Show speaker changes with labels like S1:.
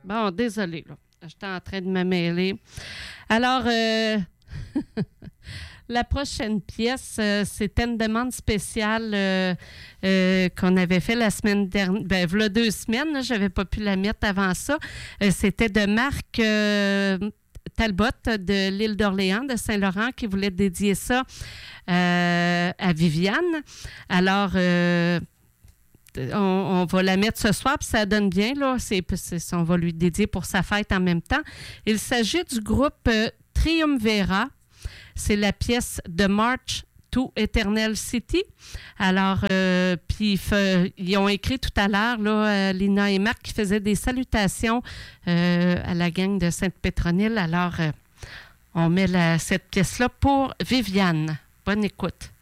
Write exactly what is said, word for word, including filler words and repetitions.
S1: Bon, désolée, là. J'étais en train de me mêler. Alors, euh, la prochaine pièce, euh, c'était une demande spéciale euh, euh, qu'on avait fait la semaine dernière. Ben, voilà deux semaines, je n'avais pas pu la mettre avant ça. Euh, c'était de Marc euh, Talbot de l'île d'Orléans, de Saint-Laurent, qui voulait dédier ça euh, à Viviane. Alors, euh, On, on va la mettre ce soir, puis ça donne bien, là. C'est, c'est, on va lui dédier pour sa fête en même temps. Il s'agit du groupe euh, Triumvira. C'est la pièce de March to Eternal City. Alors, euh, puis ils ont écrit tout à l'heure, là, euh, Lina et Marc, qui faisaient des salutations euh, à la gang de Sainte-Pétronille. Alors, euh, on met la, cette pièce-là pour Viviane. Bonne écoute.